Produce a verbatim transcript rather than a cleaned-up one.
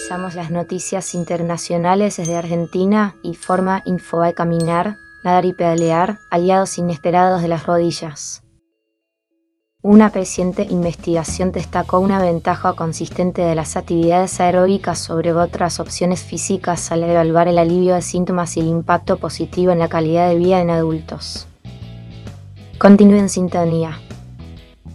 Revisamos las noticias internacionales desde Argentina y forma Infobae Caminar, Nadar y Pedalear, aliados inesperados de las rodillas. Una reciente investigación destacó una ventaja consistente de las actividades aeróbicas sobre otras opciones físicas al evaluar el alivio de síntomas y el impacto positivo en la calidad de vida en adultos. Continúe en sintonía.